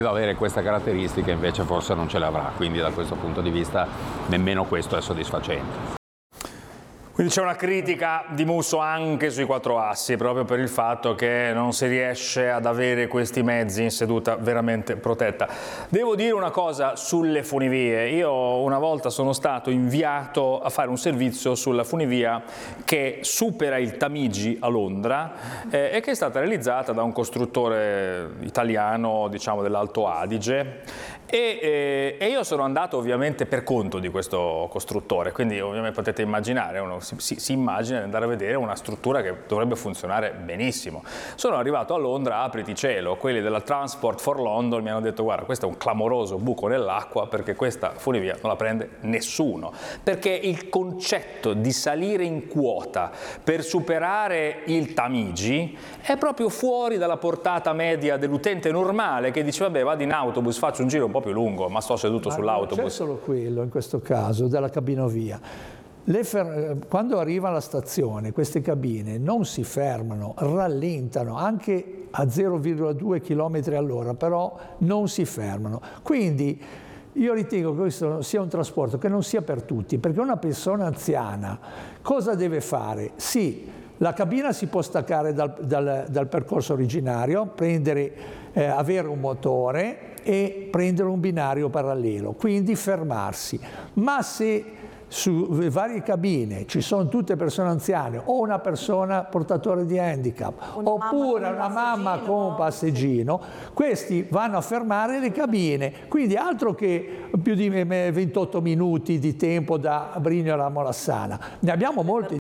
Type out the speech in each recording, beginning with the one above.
Avere queste caratteristiche invece forse non ce le avrà, quindi da questo punto di vista nemmeno questo è soddisfacente. Quindi c'è una critica di Musso anche sui 4 assi, proprio per il fatto che non si riesce ad avere questi mezzi in seduta veramente protetta. Devo dire una cosa sulle funivie: io una volta sono stato inviato a fare un servizio sulla funivia che supera il Tamigi a Londra e che è stata realizzata da un costruttore italiano, diciamo dell'Alto Adige. E io sono andato ovviamente per conto di questo costruttore, quindi ovviamente potete immaginare, uno si immagina di andare a vedere una struttura che dovrebbe funzionare benissimo. Sono arrivato a Londra, apriti cielo, quelli della Transport for London mi hanno detto: guarda, questo è un clamoroso buco nell'acqua, perché questa funivia non la prende nessuno, perché il concetto di salire in quota per superare il Tamigi è proprio fuori dalla portata media dell'utente normale, che dice: vabbè, vado in autobus, faccio un giro un po' più lungo, ma sto seduto sull'autobus. Non c'è solo quello in questo caso della cabinovia. Quando arriva alla stazione queste cabine non si fermano, rallentano anche a 0,2 km all'ora, però non si fermano. Quindi io ritengo che questo sia un trasporto che non sia per tutti, perché una persona anziana cosa deve fare? Sì, la cabina si può staccare dal percorso originario, avere un motore e prendere un binario parallelo, quindi fermarsi. Ma se su varie cabine ci sono tutte persone anziane o una persona portatore di handicap oppure una mamma con un passeggino, questi vanno a fermare le cabine, quindi altro che più di 28 minuti di tempo da Brignola a Molassana, ne abbiamo molti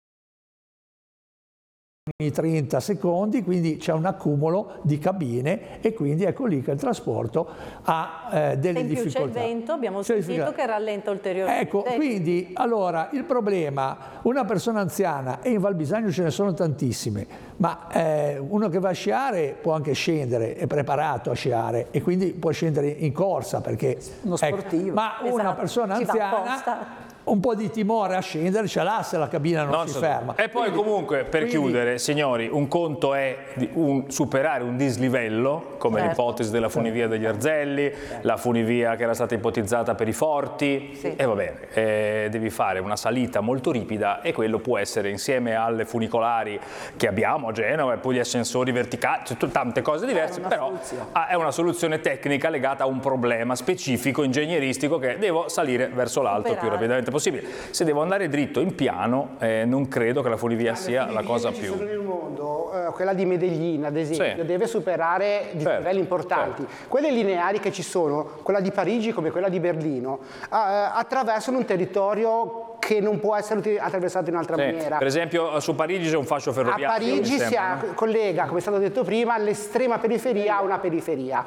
30 secondi, quindi c'è un accumulo di cabine e quindi ecco lì che il trasporto ha delle difficoltà. C'è il vento, abbiamo sentito, che rallenta ulteriormente. Ecco, quindi allora il problema, una persona anziana, e in Val Bisagno ce ne sono tantissime, ma uno che va a sciare può anche scendere, è preparato a sciare e quindi può scendere in corsa, perché uno sportivo. ma una persona anziana un po' di timore a scendere ce l'ha se la cabina non si ferma. E poi comunque, per chiudere, signori, un conto è superare un dislivello, come l'ipotesi della funivia degli Arzelli, la funivia che era stata ipotizzata per i Forti, e va bene, devi fare una salita molto ripida e quello può essere, insieme alle funicolari che abbiamo a Genova e poi gli ascensori verticali, tante cose diverse, però è una soluzione tecnica legata a un problema specifico, ingegneristico, che devo salire verso l'alto più rapidamente possibile. Se devo andare dritto in piano, non credo che la funivia sia la cosa più... Nel mondo, quella di Medellin ad esempio, deve superare livelli importanti. Quelle lineari che ci sono, quella di Parigi come quella di Berlino, attraversano un territorio che non può essere attraversato in altra maniera. Per esempio su Parigi c'è un fascio ferroviario. A Parigi si collega, come è stato detto prima, l'estrema periferia a una periferia.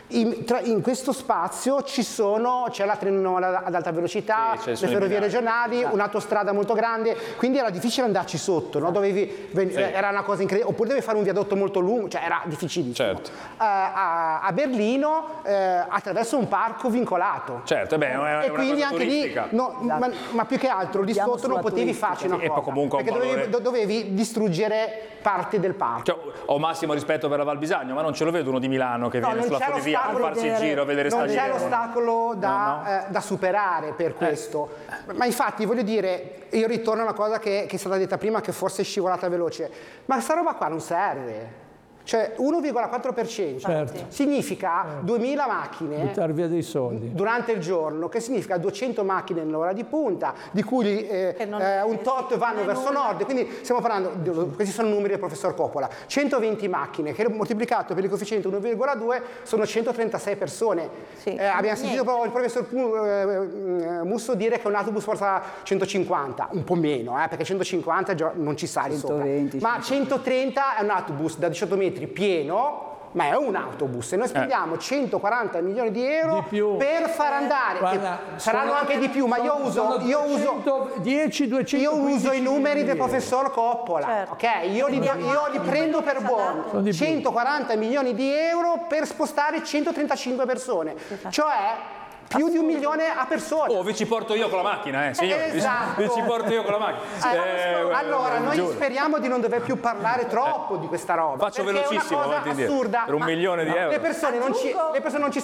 In questo spazio c'è la trenola ad alta velocità, le ferrovie regionali, un'autostrada molto grande, quindi era difficile andarci sotto, no? Era una cosa incredibile, oppure dovevi fare un viadotto molto lungo, cioè era difficilissimo. A Berlino attraverso un parco vincolato. E quindi anche lì, ma più che altro lì sotto non potevi farci una cosa, perché dovevi distruggere parte del parco. Ho massimo rispetto per la Val Bisagno, ma non ce lo vedo uno di Milano che viene sulla funivia a farsi il giro a vedere non stagioni. Non c'è l'ostacolo da superare per questo. Ma infatti voglio dire, io ritorno a una cosa che è stata detta prima, che forse è scivolata veloce, ma sta roba qua non serve. Cioè 1,4% significa 2000 macchine buttare via dei soldi durante il giorno, che significa 200 macchine nell'ora di punta, di cui un tot vanno verso nord, quindi stiamo parlando, questi sono numeri del professor Coppola, 120 macchine che moltiplicato per il coefficiente 1,2 sono 136 persone. Abbiamo sentito proprio il professor Musso dire che un autobus porta 150, un po' meno, perché 150 non ci sali 120, sopra, ma 130 è un autobus da 18 metri pieno, ma è un autobus e noi spendiamo 140 milioni di euro per far andare, saranno anche di più, ma io uso i numeri del professor Coppola, io li prendo per buoni, 140 milioni di euro per spostare 135 persone, cioè più di 1 milione a persona. Vi ci porto io con la macchina, signori. Vi ci porto io con la macchina. Allora, noi speriamo di non dover più parlare troppo di questa roba. Faccio velocissimo, è una cosa assurda. Per 1 milione di euro. Le persone non ci